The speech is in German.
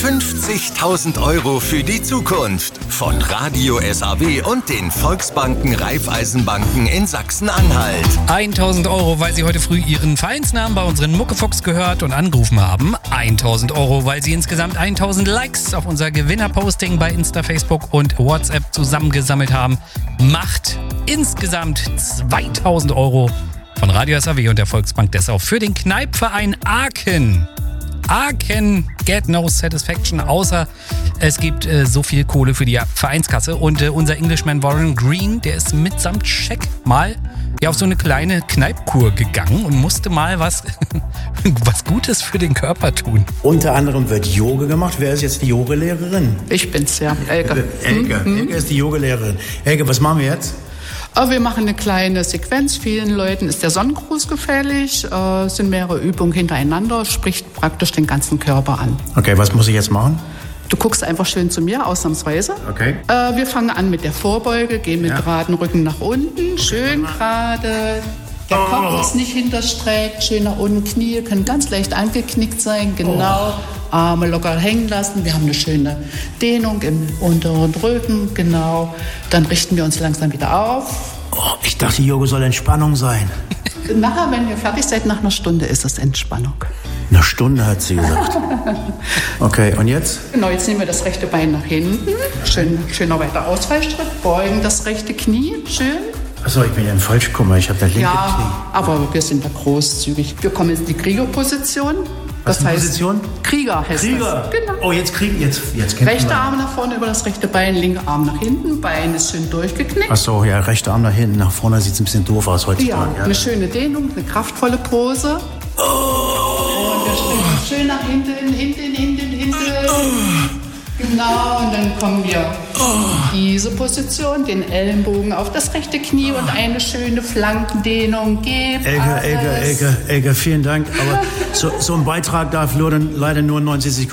50.000 € für die Zukunft von Radio SAW und den Volksbanken Raiffeisenbanken in Sachsen-Anhalt. 1.000 €, weil Sie heute früh Ihren Vereinsnamen bei unseren Muckefuchs gehört und angerufen haben. 1.000 €, weil Sie insgesamt 1.000 Likes auf unser Gewinnerposting bei Insta, Facebook und WhatsApp zusammengesammelt haben. Macht insgesamt 2.000 € von Radio SAW und der Volksbank Dessau für den Kneipverein Aachen. Aachen get no satisfaction, außer es gibt so viel Kohle für die Vereinskasse. Und unser Englishman Warren Green, der ist mitsamt Scheck mal auf so eine kleine Kneipkur gegangen und musste mal was Gutes für den Körper tun. Unter anderem wird Yoga gemacht. Wer ist jetzt die Yogalehrerin? Ich bin's, ja. Elke. Elke ist die Yogalehrerin. Elke, was machen wir jetzt? Wir machen eine kleine Sequenz. Vielen Leuten ist der Sonnengruß gefällig. Es sind mehrere Übungen hintereinander. Spricht praktisch den ganzen Körper an. Okay, was muss ich jetzt machen? Du guckst einfach schön zu mir, ausnahmsweise. Okay. Wir fangen an mit der Vorbeuge, gehen mit geraden Rücken nach unten. Schön gerade. Der Kopf ist nicht hinterstreckt. Schön nach unten. Knie können ganz leicht angeknickt sein. Genau. Arme locker hängen lassen. Wir haben eine schöne Dehnung im unteren Rücken. Genau. Dann richten wir uns langsam wieder auf. Ich dachte, Yoga soll Entspannung sein. Nachher, wenn ihr fertig seid, nach einer Stunde ist es Entspannung. Eine Stunde, hat sie gesagt. Okay, und jetzt? Genau, jetzt nehmen wir das rechte Bein nach hinten. Schöner weiter Ausfallschritt. Beugen das rechte Knie. Schön. Achso, ich bin ja im Falschkummer. Ich habe das linke Knie. Ja, aber wir sind da großzügig. Wir kommen in die Kriegerposition. Was das heißt, Position? Krieger heißt Krieger. das. Genau. Oh, jetzt kämpfen rechter wir. Arm nach vorne über das rechte Bein, linker Arm nach hinten. Bein ist schön durchgeknickt. Achso, ja, rechter Arm nach hinten, nach vorne sieht es ein bisschen doof aus heutzutage. Ja, eine schöne Dehnung, eine kraftvolle Pose. Und wir stellen schön nach hinten. Genau, und dann kommen wir in diese Position, den Ellenbogen auf das rechte Knie und eine schöne Flankendehnung. Elke, vielen Dank. Aber so ein Beitrag darf leider nur 90 Sekunden